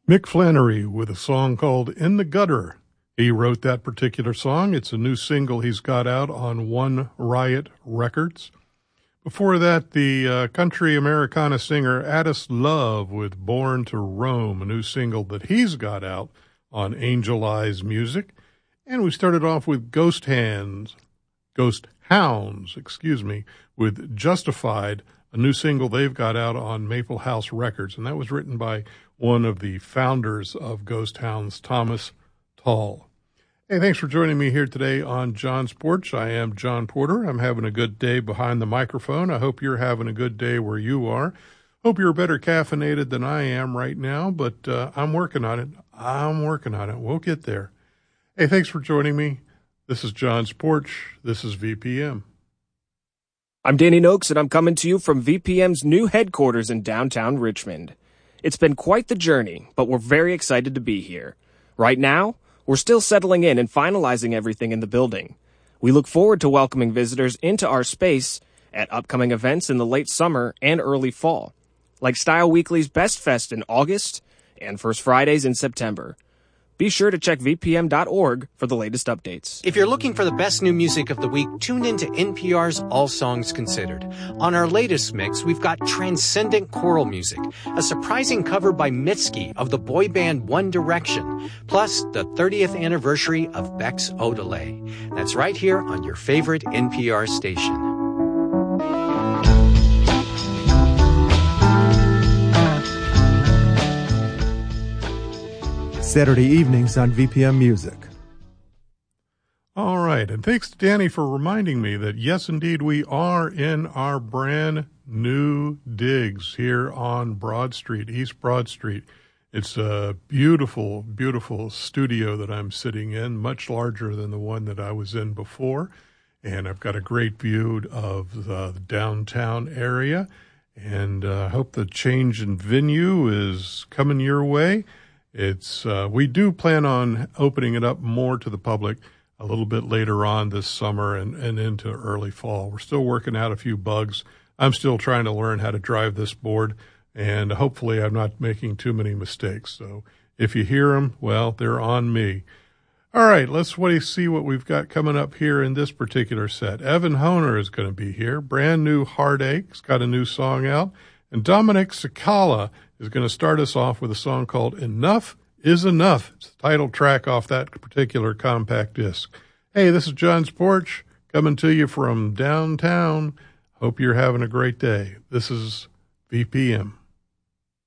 Mick Flannery with a song called In the Gutter. He wrote that particular song. It's a new single he's got out on One Riot Records. Before that, the country Americana singer Addis Love with Born to Roam, a new single that he's got out on Angel Eyes Music. And we started off with Ghost Hounds, with Justified, a new single they've got out on Maple House Records. And that was written by one of the founders of Ghost Hounds, Thomas Tall. Hey, thanks for joining me here today on John's Porch. I am John Porter. I'm having a good day behind the microphone. I hope you're having a good day where you are. Hope you're better caffeinated than I am right now, but I'm working on it. We'll get there. Hey, thanks for joining me. This is John's Porch. This is VPM. I'm Danny Noakes, and I'm coming to you from VPM's new headquarters in downtown Richmond. It's been quite the journey, but we're very excited to be here. Right now, we're still settling in and finalizing everything in the building. We look forward to welcoming visitors into our space at upcoming events in the late summer and early fall, like Style Weekly's Best Fest in August and First Fridays in September. Be sure to check vpm.org for the latest updates. If you're looking for the best new music of the week, tune in to NPR's All Songs Considered. On our latest mix, we've got Transcendent Choral Music, a surprising cover by Mitski of the boy band One Direction, plus the 30th anniversary of Beck's Odelay. That's right here on your favorite NPR station. Saturday evenings on VPM Music. All right, and thanks to Danny for reminding me that, yes, indeed, we are in our brand new digs here on Broad Street, East Broad Street. It's a beautiful, beautiful studio that I'm sitting in, much larger than the one that I was in before, and I've got a great view of the downtown area, and I hope the change in venue is coming your way. We do plan on opening it up more to the public a little bit later on this summer and into early fall. We're still working out a few bugs. I'm still trying to learn how to drive this board, and hopefully I'm not making too many mistakes. So if you hear them, well, they're on me. All right, let's see what we've got coming up here in this particular set. Evan Honer is going to be here. Brand new Heartache. He's got a new song out. And Dominic Sakala is going to start us off with a song called Enough is Enough. It's the title track off that particular compact disc. Hey, this is John's Porch coming to you from downtown. Hope you're having a great day. This is VPM.